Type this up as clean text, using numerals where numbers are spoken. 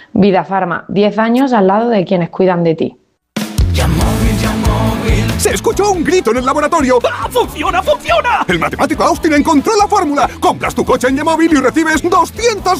Vida Pharma, 10 años al lado de quienes cuidan de ti. ¡Se escuchó un grito en el laboratorio! ¡Ah, funciona, funciona! El matemático Austin encontró la fórmula. Compras tu coche en Yamóvil y recibes 200